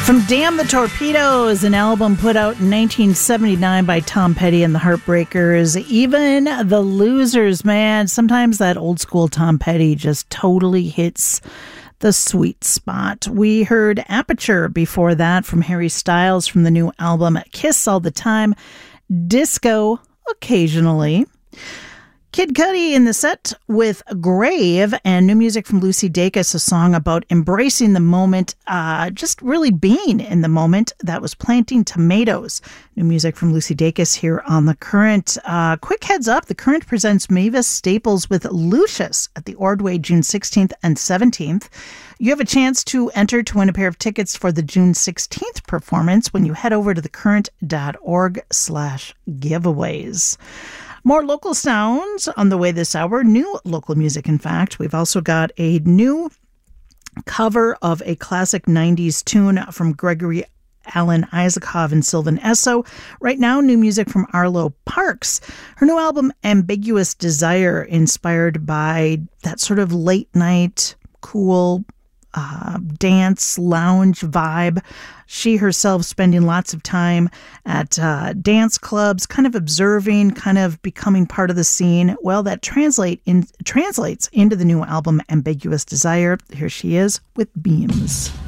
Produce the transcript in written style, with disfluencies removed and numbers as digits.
From Damn the Torpedoes, an album put out in 1979 by Tom Petty and the Heartbreakers. Even the Losers, man. Sometimes that old school Tom Petty just totally hits the sweet spot. We heard Aperture before that from Harry Styles from the new album Kiss All the Time, Disco Occasionally. Kid Cudi in the set with Grave, and new music from Lucy Dacus, a song about embracing the moment, just really being in the moment. That was Planting Tomatoes. New music from Lucy Dacus here on The Current. Quick heads up, The Current presents Mavis Staples with Lucius at the Ordway June 16th and 17th. You have a chance to enter to win a pair of tickets for the June 16th performance when you head over to thecurrent.org/giveaways. More local sounds on the way this hour. New local music, in fact. We've also got a new cover of a classic 90s tune from Gregory Alan Isakov and Sylvan Esso. Right now, new music from Arlo Parks. Her new album, Ambiguous Desire, inspired by that sort of late night, cool dance lounge vibe. She herself spending lots of time at dance clubs, kind of observing, kind of becoming part of the scene. Well, that translates into the new album Ambiguous Desire. Here she is with Beams.